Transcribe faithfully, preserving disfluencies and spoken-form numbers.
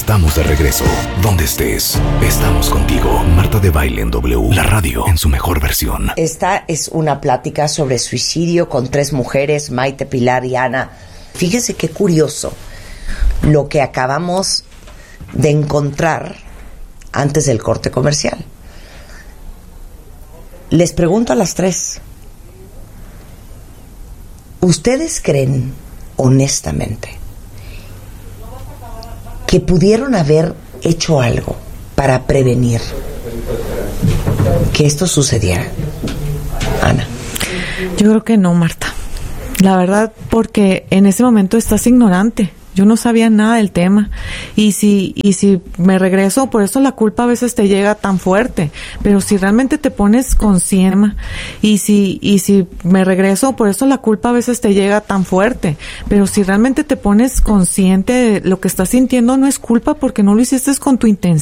Estamos de regreso. Donde estés, estamos contigo. Marta de Baile en W, la radio en su mejor versión. Esta es una plática sobre suicidio con tres mujeres, Maite, Pilar y Ana. Fíjese qué curioso lo que acabamos de encontrar antes del corte comercial. Les pregunto a las tres, ¿ustedes creen honestamente que pudieron haber hecho algo para prevenir que esto sucediera? Ana. Yo creo que no, Marta. La verdad, porque en ese momento estás ignorante. Yo no sabía nada del tema. Y si, y si me regreso, por eso la culpa a veces te llega tan fuerte. Pero si realmente te pones consciente, y si, y si me regreso, por eso la culpa a veces te llega tan fuerte. Pero si realmente te pones consciente de lo que estás sintiendo, no es culpa porque no lo hiciste con tu intención.